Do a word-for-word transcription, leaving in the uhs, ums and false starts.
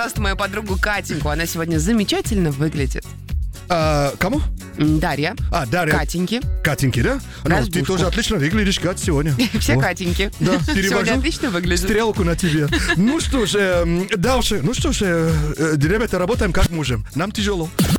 Пожалуйста, мою подругу Катеньку. Она сегодня замечательно выглядит. А, кому? М, Дарья. А, Дарья. Катеньки. Катеньки, да? Ну, ты Разбушку. тоже отлично выглядишь, Кать, сегодня. Все Вот. Катеньки. Да, Сегодня перевожу отлично выглядит. стрелку на тебе. Ну что ж, э, дальше. Ну что ж, э, э, ребята, работаем как можем. Нам тяжело.